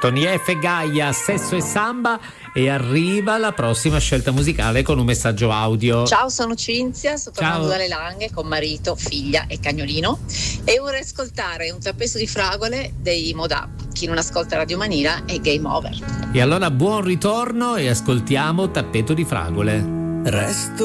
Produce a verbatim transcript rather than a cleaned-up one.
Tony F e Gaia, Sesso e Samba, e arriva la prossima scelta musicale con un messaggio audio. Ciao, sono Cinzia, sto tornando dalle Langhe con marito, figlia e cagnolino e vorrei ascoltare un tappeto di fragole dei Modà. Chi non ascolta Radio Manila è game over. E allora buon ritorno e ascoltiamo Tappeto di Fragole. Resto